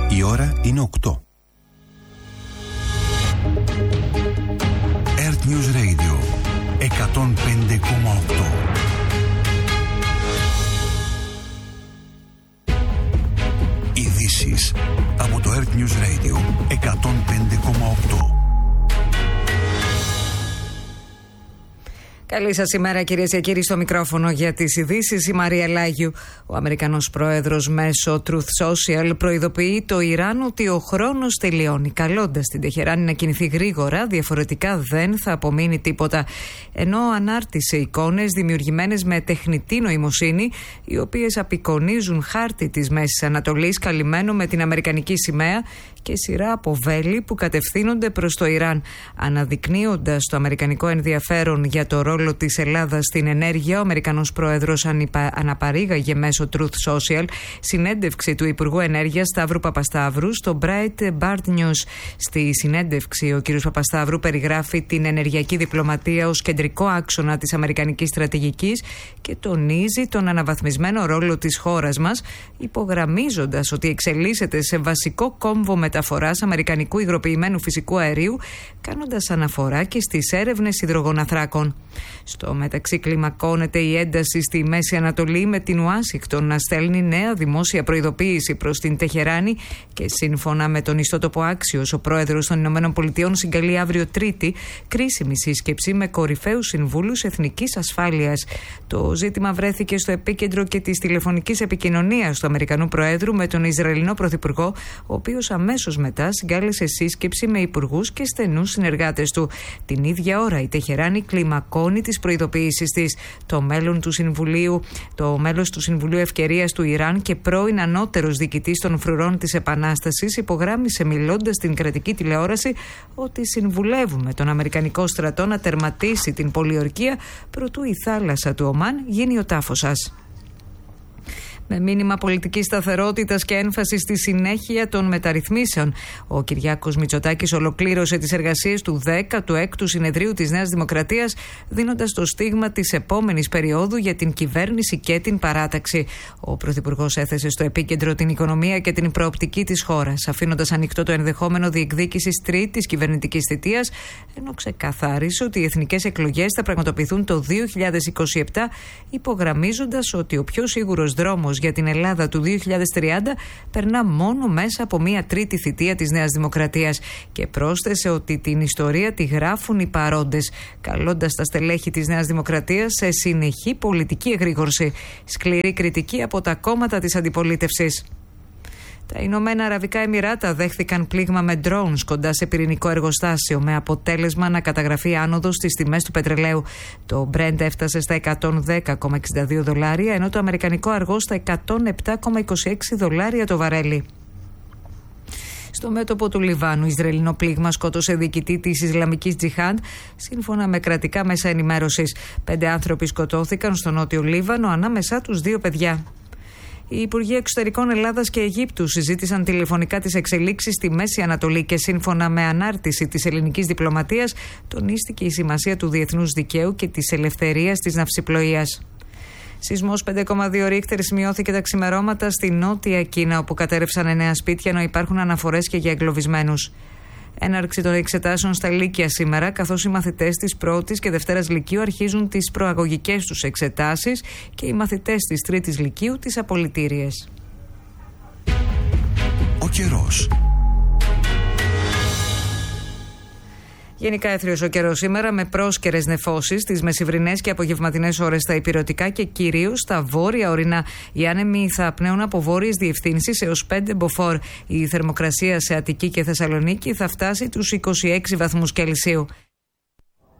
Η ώρα είναι 8. Earth News Radio 105,8. Ειδήσεις από το Earth News Radio 105,8. Καλή σας ημέρα, κυρίες και κύριοι. Στο μικρόφωνο για τις ειδήσεις η Μαρία Λάγιου. Ο Αμερικανός πρόεδρος μέσω Truth Social προειδοποιεί το Ιράν ότι ο χρόνος τελειώνει, καλώντας την Τεχεράνη να κινηθεί γρήγορα, διαφορετικά δεν θα απομείνει τίποτα. Ενώ ανάρτησε εικόνες δημιουργημένες με τεχνητή νοημοσύνη, οι οποίες απεικονίζουν χάρτη της Μέσης Ανατολής καλυμμένο με την αμερικανική σημαία και σειρά από βέλη που κατευθύνονται προς το Ιράν, αναδεικνύοντας το αμερικανικό ενδιαφέρον για το ρόλο της Ελλάδας στην ενέργεια. Ο Αμερικανός πρόεδρος αναπαρήγαγε μέσω Truth Social συνέντευξη του Υπουργού Ενέργειας Σταύρου Παπασταύρου στο Breitbart News. Στη συνέντευξη ο κ. Παπασταύρου περιγράφει την ενεργειακή διπλωματία ως κεντρικό άξονα της αμερικανικής στρατηγικής και τονίζει τον αναβαθμισμένο ρόλο της χώρας μας, υπογραμμίζοντας ότι εξελίσσεται σε βασικό κόμβο μεταφοράς αμερικανικού υγροποιημένου φυσικού αερίου, κάνοντας αναφορά και στις έρευνες υδρογοναθράκων. Στο μεταξύ κλιμακώνεται η ένταση στη Μέση Ανατολή, με την Ουάσιγκτον να στέλνει νέα δημόσια προειδοποίηση προς την Τεχεράνη και σύμφωνα με τον ιστότοπο Axios, ο πρόεδρος των Ηνωμένων Πολιτειών συγκαλεί αύριο Τρίτη κρίσιμη σύσκεψη με κορυφαίους συμβούλους εθνικής ασφάλειας. Το ζήτημα βρέθηκε στο επίκεντρο και της τηλεφωνικής επικοινωνίας του Αμερικανού Προέδρου με τον Ισραηλινό Πρωθυπουργό, ο οποίος αμέσως μετά συγκάλεσε σύσκεψη με υπουργούς και στενούς συνεργάτες του. Την ίδια ώρα η Τεχεράνη κλιμακώνει τις προειδοποιήσεις της. Το μέλος του Συμβουλίου Ευκαιρίας του Ιράν και πρώην ανώτερος διοικητής των φρουρών της Επανάστασης υπογράμμισε, μιλώντας στην κρατική τηλεόραση, ότι συμβουλεύουμε τον Αμερικανικό στρατό να τερματίσει την πολιορκία προτού η θάλασσα του Ομάν γίνει ο τάφος σας. Με μήνυμα πολιτικής σταθερότητας και έμφαση στη συνέχεια των μεταρρυθμίσεων, ο Κυριάκος Μητσοτάκης ολοκλήρωσε τις εργασίες του 16ου Συνεδρίου της Νέας Δημοκρατίας, δίνοντας το στίγμα της επόμενης περίοδου για την κυβέρνηση και την παράταξη. Ο Πρωθυπουργός έθεσε στο επίκεντρο την οικονομία και την προοπτική της χώρας, αφήνοντας ανοιχτό το ενδεχόμενο διεκδίκησης τρίτης κυβερνητικής θητείας, ενώ ξεκαθάρισε ότι οι εθνικές εκλογές θα πραγματοποιηθούν το 2027, υπογραμμίζοντας ότι ο πιο σίγουρος δρόμος για την Ελλάδα του 2030 περνά μόνο μέσα από μια τρίτη θητεία της Νέας Δημοκρατίας, και πρόσθεσε ότι την ιστορία τη γράφουν οι παρόντες, καλώντας τα στελέχη της Νέας Δημοκρατίας σε συνεχή πολιτική εγρήγορση. Σκληρή κριτική από τα κόμματα της αντιπολίτευσης. Τα Ηνωμένα Αραβικά Εμιράτα δέχθηκαν πλήγμα με drones κοντά σε πυρηνικό εργοστάσιο, με αποτέλεσμα να καταγραφεί άνοδος στις τιμές του πετρελαίου. Το Brent έφτασε στα $110,62, ενώ το αμερικανικό αργό στα $107,26 το βαρέλι. Στο μέτωπο του Λιβάνου, Ισραηλινό πλήγμα σκότωσε διοικητή της Ισλαμικής Τζιχάντ, σύμφωνα με κρατικά μέσα ενημέρωσης. 5 άνθρωποι σκοτώθηκαν στο νότιο Λίβανο, ανάμεσά τους 2 παιδιά. Οι Υπουργοί Εξωτερικών Ελλάδας και Αιγύπτου συζήτησαν τηλεφωνικά τις εξελίξεις στη Μέση Ανατολή και σύμφωνα με ανάρτηση της ελληνικής διπλωματίας τονίστηκε η σημασία του διεθνούς δικαίου και της ελευθερίας της ναυσιπλοείας. Σεισμός 5,2 ρίχτερ σημειώθηκε τα ξημερώματα στη Νότια Κίνα, όπου κατέρευσαν 9 σπίτια, ενώ υπάρχουν αναφορές και για εγκλωβισμένους. Έναρξη των εξετάσεων στα Λύκεια σήμερα, καθώς οι μαθητές της πρώτης και δευτέρας Λυκείου αρχίζουν τις προαγωγικές τους εξετάσεις και οι μαθητές της τρίτης Λυκείου τις απολυτήριες. Ο καιρός. Γενικά έθριος ο καιρός σήμερα, με πρόσκαιρες νεφώσεις τις μεσημβρινές και απογευματινές ώρες στα ηπειρωτικά και κυρίως στα βόρεια ορεινά. Οι άνεμοι θα πνέουν από βόρειες διευθύνσεις έως 5 μποφόρ. Η θερμοκρασία σε Αττική και Θεσσαλονίκη θα φτάσει τους 26 βαθμούς Κελσίου.